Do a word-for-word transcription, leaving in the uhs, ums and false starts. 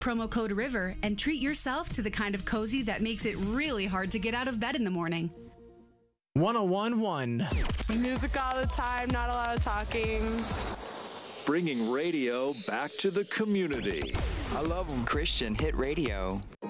Promo code RIVER and treat yourself to the kind of cozy that makes it really hard to get out of bed in the morning. one oh one one. Music all the time, not a lot of talking. Bringing radio back to the community. I love them. Christian Hit Radio.